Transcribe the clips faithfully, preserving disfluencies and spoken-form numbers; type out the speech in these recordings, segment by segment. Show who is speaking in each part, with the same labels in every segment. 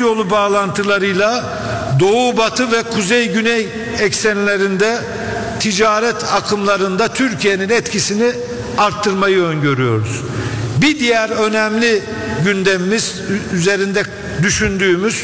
Speaker 1: demiryolu bağlantılarıyla doğu batı ve kuzey güney eksenlerinde ticaret akımlarında Türkiye'nin etkisini arttırmayı öngörüyoruz. Bir diğer önemli gündemimiz, üzerinde düşündüğümüz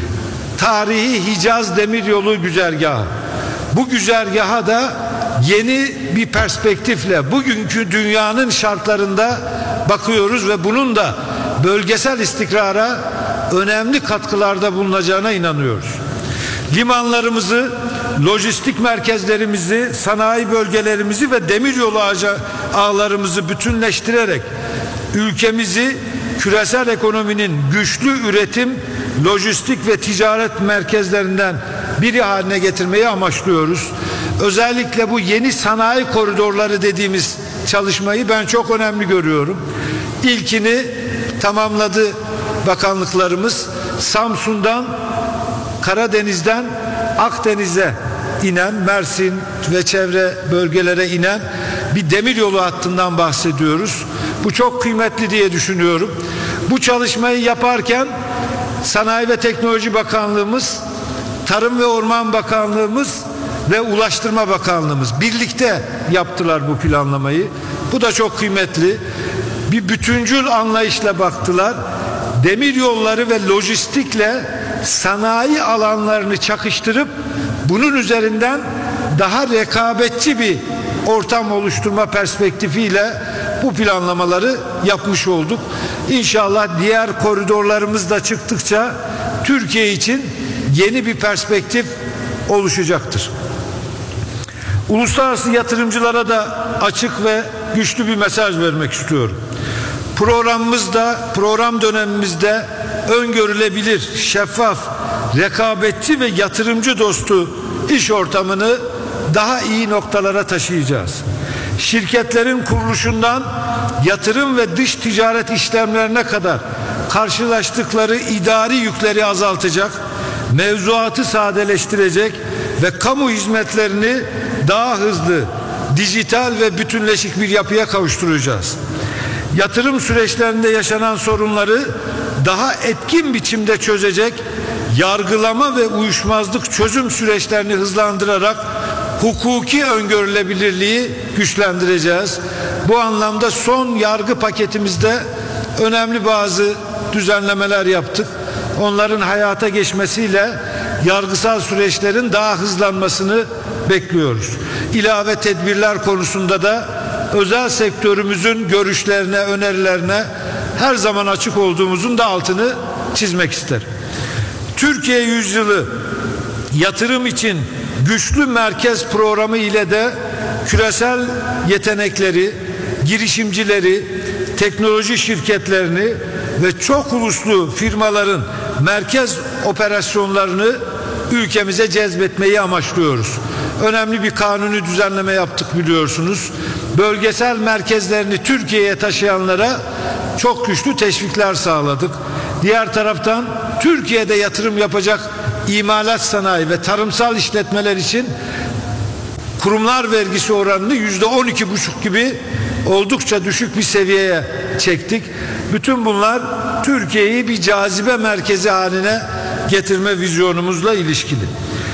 Speaker 1: tarihi Hicaz Demiryolu güzergahı. Bu güzergaha da yeni bir perspektifle bugünkü dünyanın şartlarında bakıyoruz ve bunun da bölgesel istikrara önemli katkılarda bulunacağına inanıyoruz. Limanlarımızı, lojistik merkezlerimizi, sanayi bölgelerimizi ve demiryolu ağlarımızı bütünleştirerek ülkemizi küresel ekonominin güçlü üretim, lojistik ve ticaret merkezlerinden biri haline getirmeyi amaçlıyoruz. Özellikle bu yeni sanayi koridorları dediğimiz çalışmayı ben çok önemli görüyorum. İlkini tamamladı bakanlıklarımız. Samsun'dan, Karadeniz'den Akdeniz'e inen, Mersin ve çevre bölgelere inen bir demiryolu hattından bahsediyoruz. Bu çok kıymetli diye düşünüyorum. Bu çalışmayı yaparken Sanayi ve Teknoloji Bakanlığımız, Tarım ve Orman Bakanlığımız ve Ulaştırma Bakanlığımız birlikte yaptılar bu planlamayı. Bu da çok kıymetli. Bir bütüncül anlayışla baktılar. Demir yolları ve lojistikle sanayi alanlarını çakıştırıp bunun üzerinden daha rekabetçi bir ortam oluşturma perspektifiyle bu planlamaları yapmış olduk. İnşallah diğer koridorlarımız da çıktıkça Türkiye için yeni bir perspektif oluşacaktır. Uluslararası yatırımcılara da açık ve güçlü bir mesaj vermek istiyorum. Programımızda, program dönemimizde öngörülebilir, şeffaf, rekabetçi ve yatırımcı dostu iş ortamını daha iyi noktalara taşıyacağız. Şirketlerin kuruluşundan yatırım ve dış ticaret işlemlerine kadar karşılaştıkları idari yükleri azaltacak, mevzuatı sadeleştirecek ve kamu hizmetlerini daha hızlı, dijital ve bütünleşik bir yapıya kavuşturacağız. Yatırım süreçlerinde yaşanan sorunları daha etkin biçimde çözecek, yargılama ve uyuşmazlık çözüm süreçlerini hızlandırarak hukuki öngörülebilirliği güçlendireceğiz. Bu anlamda son yargı paketimizde önemli bazı düzenlemeler yaptık. Onların hayata geçmesiyle yargısal süreçlerin daha hızlanmasını bekliyoruz. İlave tedbirler konusunda da özel sektörümüzün görüşlerine, önerilerine her zaman açık olduğumuzun da altını çizmek isterim. Türkiye Yüzyılı yatırım için güçlü merkez programı ile de küresel yetenekleri, girişimcileri, teknoloji şirketlerini ve çok uluslu firmaların merkez operasyonlarını ülkemize cezbetmeyi amaçlıyoruz. Önemli bir kanuni düzenleme yaptık biliyorsunuz. Bölgesel merkezlerini Türkiye'ye taşıyanlara çok güçlü teşvikler sağladık. Diğer taraftan Türkiye'de yatırım yapacak imalat sanayi ve tarımsal işletmeler için kurumlar vergisi oranını yüzde on iki buçuk gibi oldukça düşük bir seviyeye çektik. Bütün bunlar Türkiye'yi bir cazibe merkezi haline getirme vizyonumuzla ilişkili.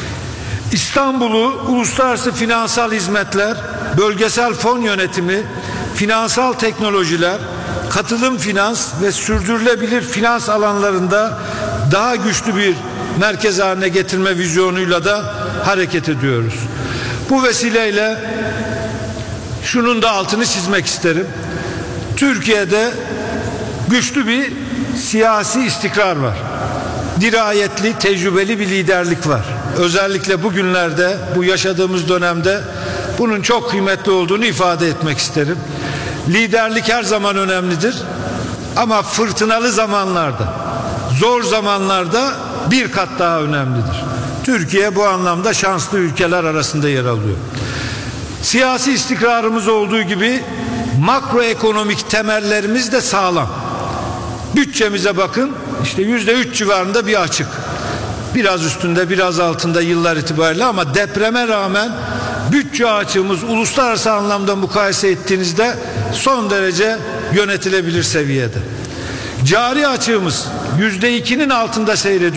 Speaker 1: İstanbul'u uluslararası finansal hizmetler, bölgesel fon yönetimi, finansal teknolojiler, katılım finans ve sürdürülebilir finans alanlarında daha güçlü bir merkez haline getirme vizyonuyla da hareket ediyoruz. Bu vesileyle şunun da altını çizmek isterim. Türkiye'de güçlü bir siyasi istikrar var. Dirayetli, tecrübeli bir liderlik var. Özellikle bugünlerde, bu yaşadığımız dönemde bunun çok kıymetli olduğunu ifade etmek isterim. Liderlik her zaman önemlidir. Ama fırtınalı zamanlarda, zor zamanlarda bir kat daha önemlidir. Türkiye bu anlamda şanslı ülkeler arasında yer alıyor. Siyasi istikrarımız olduğu gibi makroekonomik temellerimiz de sağlam. Bütçemize bakın, işte yüzde üç civarında bir açık. Biraz üstünde, biraz altında yıllar itibariyle, ama depreme rağmen bütçe açığımız uluslararası anlamda mukayese ettiğinizde son derece yönetilebilir seviyede. Cari açığımız yüzde ikinin altında seyrediyor.